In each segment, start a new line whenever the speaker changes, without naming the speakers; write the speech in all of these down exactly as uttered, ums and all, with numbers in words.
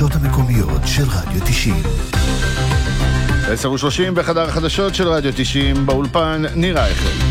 החדשות המקומיות של רדיו תשעים.
עשר ושלושים בחדר החדשות של רדיו תשעים, באולפן ניר אייכלר.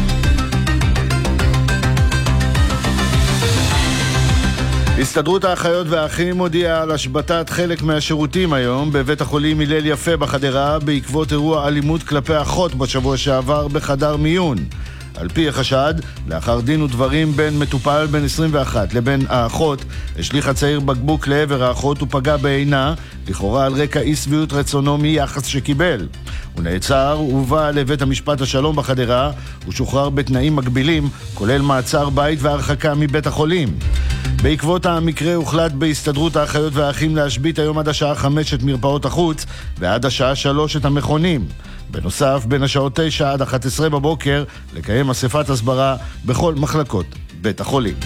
הסתדרות האחיות והאחים הודיעה על השבתת חלק מהשירותים היום בבית החולים הלל יפה בחדרה בעקבות אירוע אלימות כלפי אחות בשבוע שעבר בחדר מיון. על פי החשד, לאחר דין ודברים בין מטופל בן עשרים ואחת לבין האחות, השליך הצעיר בקבוק לעבר האחות ופגע בעינה, לכאורה על רקע אי שביעות רצונו מיחס שקיבל. הוא נעצר ובא לבית המשפט השלום בחדרה, הוא שוחרר בתנאים מגבילים, כולל מעצר בית והרחקה מבית החולים. בעקבות המקרה הוחלט בהסתדרות האחיות והאחים להשבית היום עד השעה חמש את מרפאות החוץ ועד השעה שלוש את המכונים. בנוסף, בין השעות תשע עד אחת עשרה בבוקר לקיים אספת הסברה בכל מחלקות בית החולים.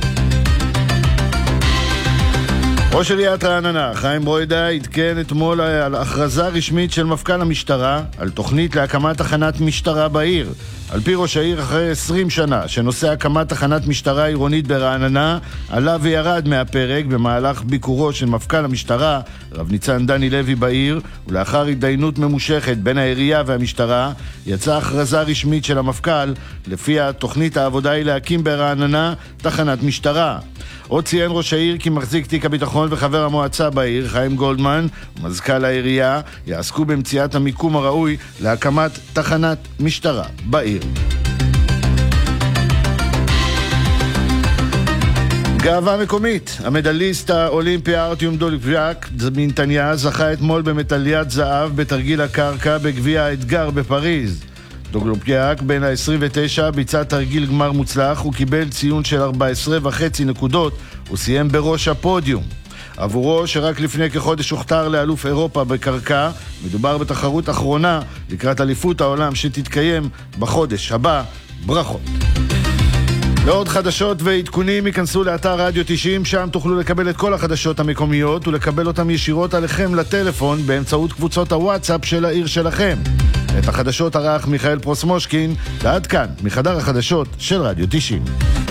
ראש עיריית רעננה, חיים ברוידא, עדכן אתמול על הכרזה רשמית של מפכ"ל המשטרה על תוכנית להקמת תחנת משטרה בעיר. על פי ראש העיר, אחרי עשרים שנה שנושא הקמת תחנת משטרה עירונית ברעננה עלה וירד מהפרק במהלך ביקורו של מפכ"ל המשטרה, רב ניצן דני לוי בעיר, ולאחר התדיינות ממושכת בין העירייה והמשטרה, יצאה הכרזה רשמית של המפכ"ל, לפיה תוכנית העבודה היא להקים ברעננה תחנת משטרה. עוד ציין ראש העיר כי מחזיק תיק הביטחון וחבר המועצה בעיר, חיים גולדמן, ומזכ"ל העירייה, יעסקו במציאת המיקום הראוי להקמת תחנת משטרה בעיר. גאווה מקומית, המדליסט האולימפי ארטיום דולג'יאק מנתניה זכה אתמול במדליית זהב בתרגיל הקרקע בגביע האתגר בפריז. דולג'יאק בן ה-עשרים ותשע ביצע תרגיל גמר מוצלח, הוא קיבל ציון של ארבע עשרה וחצי נקודות, הוא סיים בראש הפודיום. עבורו שרק לפני כחודש הוכתר לאלוף אירופה בקרקע, מדובר בתחרות אחרונה לקראת אליפות העולם שתתקיים בחודש הבא. ברכות. לעוד חדשות ועדכונים ייכנסו לאתר רדיו תשעים, שם תוכלו לקבל את כל החדשות המקומיות ולקבל אותם ישירות עליכם לטלפון באמצעות קבוצות הוואטסאפ של העיר שלכם. את החדשות ערך מיכאל פרוסמושקין, ועד כאן מחדר החדשות של רדיו תשעים.